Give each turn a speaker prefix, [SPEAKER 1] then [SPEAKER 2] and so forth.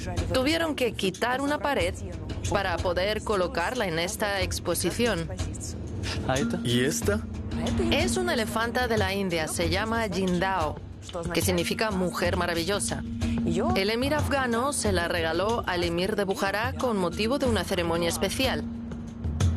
[SPEAKER 1] Tuvieron que quitar una pared para poder colocarla en esta exposición.
[SPEAKER 2] ¿Y esta?
[SPEAKER 1] Es una elefanta de la India, se llama Jindao, que significa mujer maravillosa. El emir afgano se la regaló al emir de Bujará con motivo de una ceremonia especial.